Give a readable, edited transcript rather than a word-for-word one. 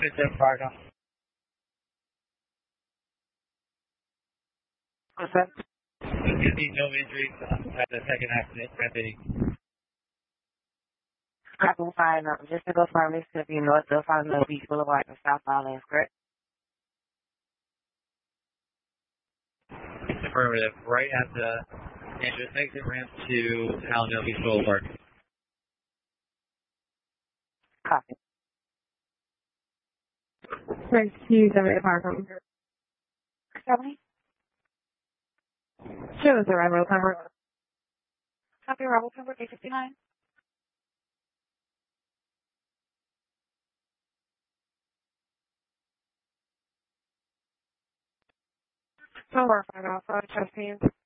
It's a Fargo. What's that? There's going to be no injuries at the second accident, Anthony. Copy 5, just to go for Mississippi North, they'll find the Beach Boulevard and South Island, correct? Affirmative. Right at the entrance exit ramp to Allendale Beach Boulevard. Copy. Thanks, Hughes, every apartment. 70? Show us the arrival number. Copy, arrival number 859. Don't worry about it. I'll trust you.